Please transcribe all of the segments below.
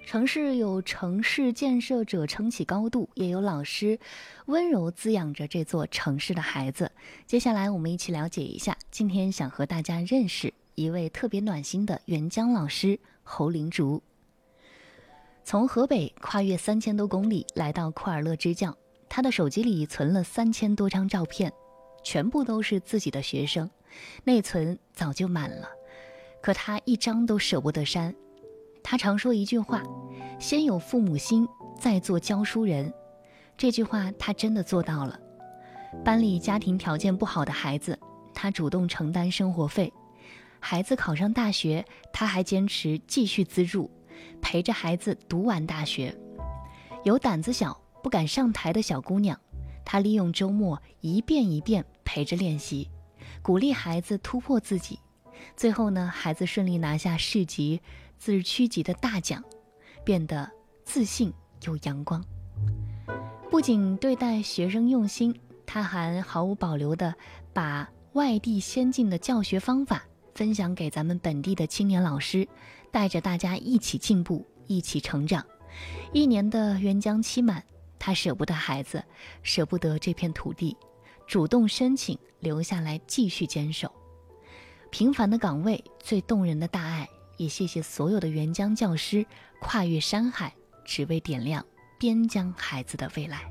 城市有城市建设者撑起高度，也有老师温柔滋养着这座城市的孩子。接下来我们一起了解一下，今天想和大家认识一位特别暖心的援疆老师侯灵竹。从河北跨越3000多公里来到库尔勒支教，他的手机里存了3000多张照片，全部都是自己的学生，内存早就满了，可他一张都舍不得删。他常说一句话，先有父母心，再做教书人。这句话他真的做到了。班里家庭条件不好的孩子，他主动承担生活费。孩子考上大学，他还坚持继续资助，陪着孩子读完大学。有胆子小不敢上台的小姑娘，他利用周末一遍一遍陪着练习，鼓励孩子突破自己。最后呢，孩子顺利拿下市级、自区级的大奖，变得自信又阳光。不仅对待学生用心，他还毫无保留地把外地先进的教学方法分享给咱们本地的青年老师，带着大家一起进步，一起成长。1年的援疆期满，他舍不得孩子，舍不得这片土地，主动申请留下来继续坚守。平凡的岗位，最动人的大爱，也谢谢所有的援疆教师跨越山海，只为点亮边疆孩子的未来。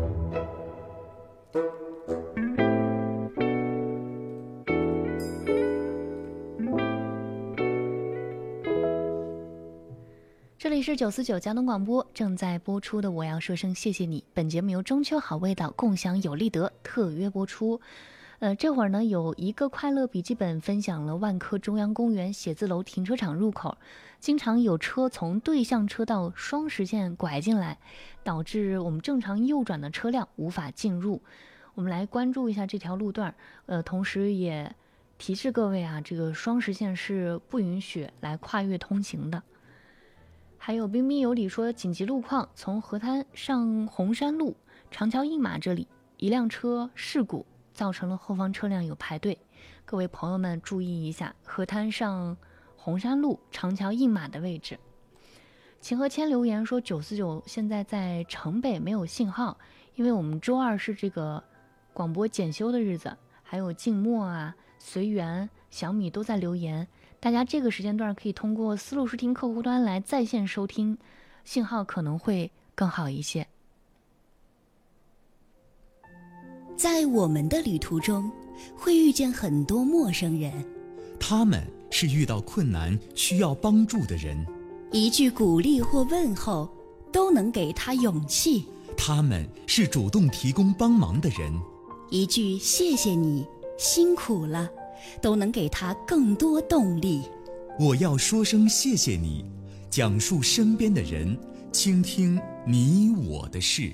这里是949交通广播正在播出的我要说声谢谢你。本节目由中秋好味道共享有利德特约播出。这会儿呢，有一个快乐笔记本分享了万科中央公园写字楼停车场入口经常有车从对向车道双实线拐进来，导致我们正常右转的车辆无法进入。我们来关注一下这条路段，同时也提示各位啊，这个双实线是不允许来跨越通行的。还有彬彬有礼说，紧急路况，从河滩上红山路长桥一马这里，一辆车事故造成了后方车辆有排队，各位朋友们注意一下，河滩上红山路长桥一马的位置。秦和谦留言说949现在在城北没有信号，因为我们周2是这个广播检修的日子。还有静默啊、随缘、小米都在留言，大家这个时间段可以通过思路视听客户端来在线收听，信号可能会更好一些。 在我们的旅途中，会遇见很多陌生人， 他们是遇到困难需要帮助的人， 一句鼓励或问候都能给他勇气。 他们是主动提供帮忙的人， 一句谢谢你，辛苦了，都能给他更多动力。 我要说声谢谢你，讲述身边的人，倾听你我的事。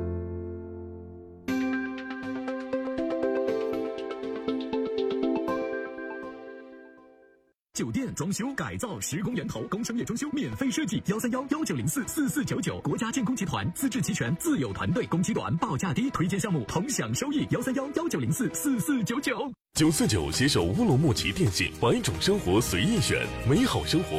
酒店装修改造10公源头，工程业装修免费设计，13119044499，国家建工集团资质齐全，自有团队，工期短，报价低，推荐项目同享收益，13119044499。 949携手乌鲁木齐电信，把一种生活随意选，美好生活